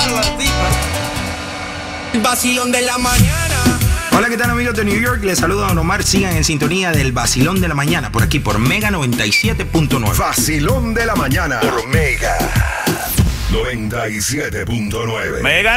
Vacilón de la mañana. Hola, ¿qué tal, amigos de New York? Les saluda Don Omar. Sigan en sintonía del Vacilón de la Mañana, por aquí por Mega 97.9. Vacilón de la Mañana por Mega 97.9. Mega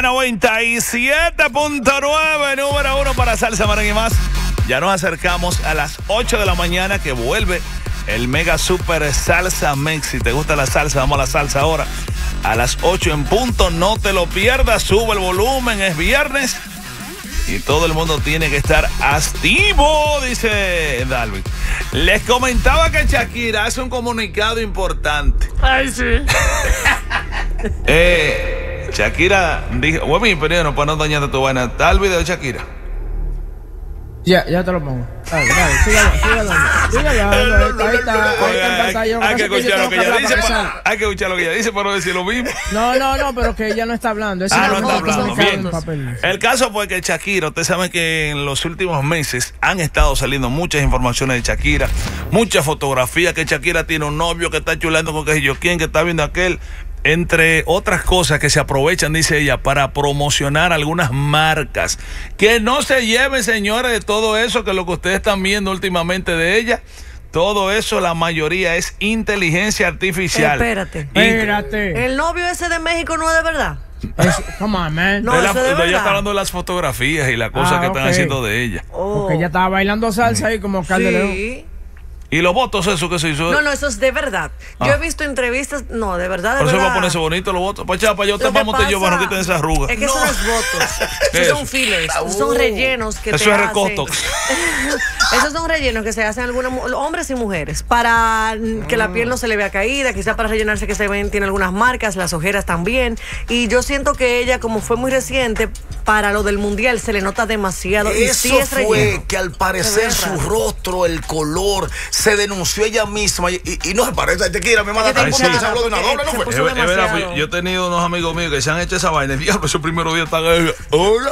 97.9, número 1 para salsa, merengue y más. Ya nos acercamos a las 8 de la mañana que vuelve el Mega Super Salsa Mix. Si te gusta la salsa, vamos a la salsa ahora. A las 8 en punto, no te lo pierdas, sube el volumen, es viernes. Y todo el mundo tiene que estar activo, dice Dalvin. Les comentaba que Shakira hace un comunicado importante. Ay, sí. Shakira dijo, bueno, pero para no dañarte tu vaina, ¿está el video de Shakira? Ya te lo pongo. Dale, sigue hablando. Ahí está en pantalla. Hay que escuchar lo que ella dice. Hay que escuchar lo que ella dice para no decir lo mismo. No, pero que ella no está hablando. No está hablando. Bien. El caso fue que Shakira, usted sabe que en los últimos meses han estado saliendo muchas informaciones de Shakira, muchas fotografías que Shakira tiene un novio que está chulando con que yo quién, que está viendo aquel. Entre otras cosas que se aprovechan, dice ella, para promocionar algunas marcas. Que no se lleven, señores, de todo eso, que lo que ustedes están viendo últimamente de ella, todo eso, la mayoría es inteligencia artificial. Espérate. ¿El novio ese de México no es de verdad? Come on, man. No, ella está hablando de las fotografías y las cosas que están haciendo de ella. Porque ella estaba bailando salsa ahí como Carlos León. ¿Y los votos eso que se hizo? No, eso es de verdad. Yo he visto entrevistas, no, de verdad, de por eso verdad. va a ponerse bonito los votos. Para allá, yo te vamos yo para no quiten esas arrugas. Es que eso no es votos. Esos son fillers, son rellenos que eso te es hacen. recotox. Esos son rellenos que se hacen algunos hombres y mujeres para que la piel no se le vea caída, quizá para rellenarse que se ven, tiene algunas marcas, las ojeras también. Y yo siento que ella, como fue muy reciente, para lo del mundial se le nota demasiado. Eso y sí es fue relleno. que al parecer su rostro, el color, se denunció ella misma y no se parece a Shakira, me manda tan porque se habló de una doble, ¿no fue? Es verdad, yo he tenido unos amigos míos que se han hecho esa vaina. Diablo, ese primer día están ahí. Hola.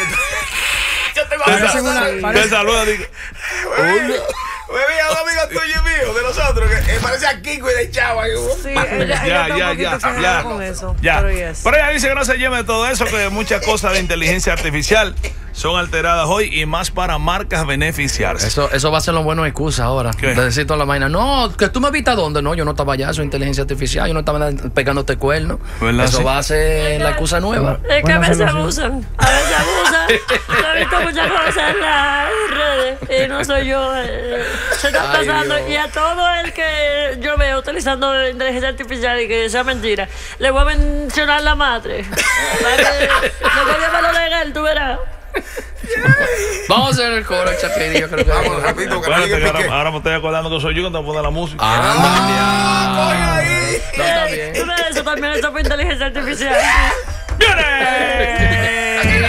Te saluda, digo. Hola. Me vi a un amigo tuyo y mío, de nosotros, que parece a Kiko y de Chava. Sí, ella con eso. Pero ella dice que no se lleve de todo eso, que muchas cosas de inteligencia artificial son alteradas hoy y más para marcas beneficiarse. Eso va a ser lo bueno de excusa ahora. ¿Qué? De decir toda la vaina. No, que tú me viste a dónde. No, yo no estaba allá, eso es inteligencia artificial. Yo no estaba pegándote cuerno. Eso va a ser la excusa nueva. Es que a veces abusan. Yo he visto muchas cosas en las redes y no soy yo. Se está pasando. Y a todo el que yo veo utilizando inteligencia artificial y que sea mentira, le voy a mencionar la madre. Para que no me lo legal, tú verás. Vamos a hacer el coro, Shakira. Yo creo que vamos rápido, ahora me estoy acordando que soy yo que te voy a poner la música. Eso también es inteligencia artificial. ¡Viene!